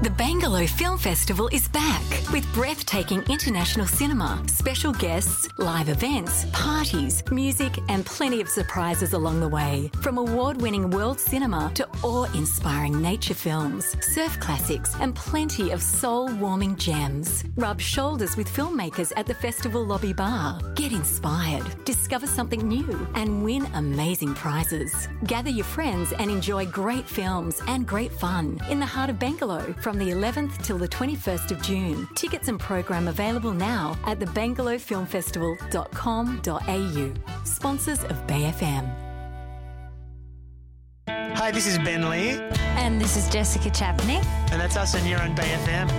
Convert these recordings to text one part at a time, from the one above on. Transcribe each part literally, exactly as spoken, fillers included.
The Bangalow Film Festival is back with breathtaking international cinema, special guests, live events, parties, music and plenty of surprises along the way. From award-winning world cinema to awe-inspiring nature films, surf classics and plenty of soul-warming gems. Rub shoulders with filmmakers at the festival lobby bar. Get inspired, discover something new and win amazing prizes. Gather your friends and enjoy great films and great fun in the heart of Bangalow from the eleventh till the twenty-first of June. Tickets and program available now at the bangalow film festival dot com dot a u. Sponsors of Bay F M. Hi, this is Ben Lee. And this is Jessica Chapney. And that's us, and you're on Bay F M.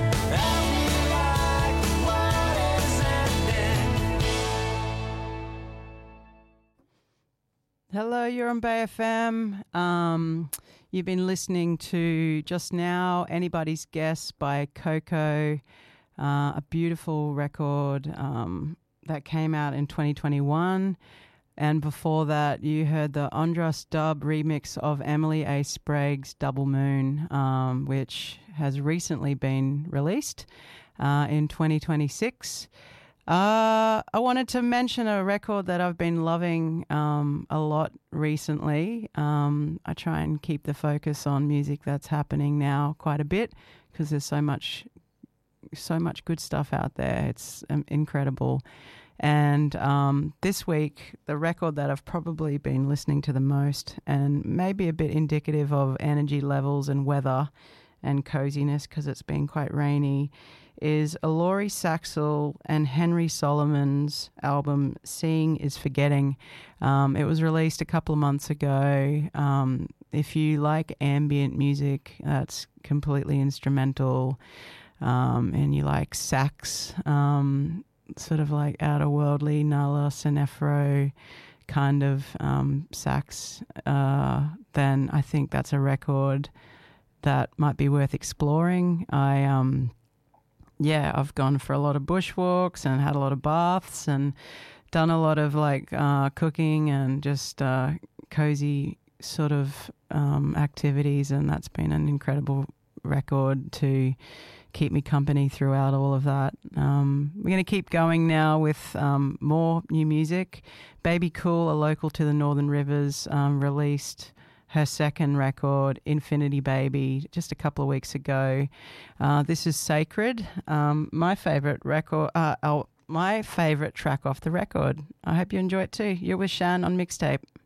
Hello, you're on Bay F M. Um, you've been listening to just now Anybody's Guess by Coco, uh, a beautiful record um, that came out in twenty twenty-one. And before that, you heard the Andras Dub remix of Emily A. Sprague's Double Moon, um, which has recently been released uh, in twenty twenty-six. Uh, I wanted to mention a record that I've been loving um, a lot recently. Um, I try and keep the focus on music that's happening now quite a bit because there's so much, so much good stuff out there. It's um, incredible. And um, this week, the record that I've probably been listening to the most and maybe a bit indicative of energy levels and weather and coziness because it's been quite rainy is Laurie Saxel and Henry Solomon's album Seeing is Forgetting. Um, it was released a couple of months ago. Um, if you like ambient music that's completely instrumental um, and you like sax, um, sort of like outer-worldly Nala Sinefro kind of um, sax, uh, then I think that's a record that might be worth exploring. I... Um, Yeah, I've gone for a lot of bushwalks and had a lot of baths and done a lot of like uh, cooking and just uh, cozy sort of um, activities, and that's been an incredible record to keep me company throughout all of that. Um, we're going to keep going now with um, more new music. Baby Cool, a local to the Northern Rivers, um, released her second record, Infinity Baby, just a couple of weeks ago. Uh, this is Sacred, um, my favourite record, uh, oh, my favourite track off the record. I hope you enjoy it too. You're with Shan on Mixtape.